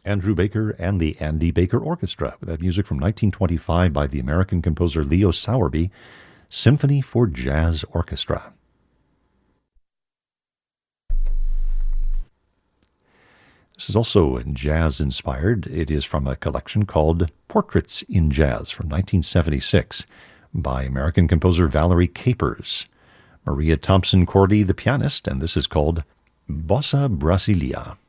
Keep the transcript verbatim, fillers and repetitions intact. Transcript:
Andrew Baker and the Andy Baker Orchestra, with that music from nineteen twenty-five by the American composer Leo Sowerby, Symphony for Jazz Orchestra. This is also jazz-inspired. It is from a collection called Portraits in Jazz from nineteen seventy-six by American composer Valerie Capers. Maria Thompson Cordy, the pianist, and this is called Bossa Brasilia.